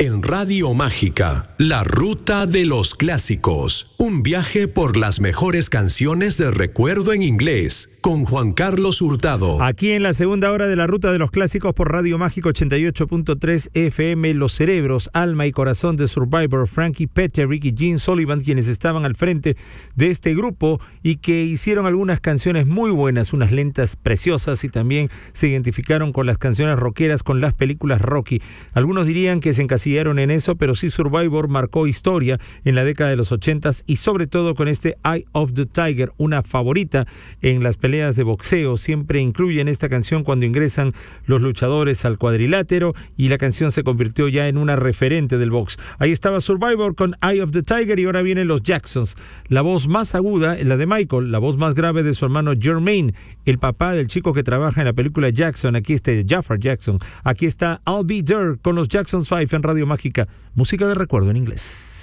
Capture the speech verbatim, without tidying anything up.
En Radio Mágica, la ruta de los clásicos. Un viaje por las mejores canciones de recuerdo en inglés, con Juan Carlos Hurtado. Aquí en la segunda hora de la ruta de los clásicos por Radio Mágica ochenta y ocho punto tres F M, los cerebros, alma y corazón de Survivor, Frankie Peterick y Gene Sullivan, quienes estaban al frente de este grupo y que hicieron algunas canciones muy buenas, unas lentas preciosas, y también se identificaron con las canciones rockeras, con las películas Rocky. Algunos dirían que se encasillaron en eso, pero sí Survivor marcó historia en la década de los ochentas, y sobre todo con este Eye of the Tiger, una favorita en las peleas de boxeo. Siempre incluyen esta canción cuando ingresan los luchadores al cuadrilátero, y la canción se convirtió ya en una referente del box. Ahí estaba Survivor con Eye of the Tiger, y ahora vienen los Jacksons. La voz más aguda es la de Michael, la voz más grave de su hermano Jermaine, el papá del chico que trabaja en la película Jackson. Aquí está Jafar Jackson. Aquí está I'll Be There con los Jackson five en Radio Mágica. Música de recuerdo en inglés.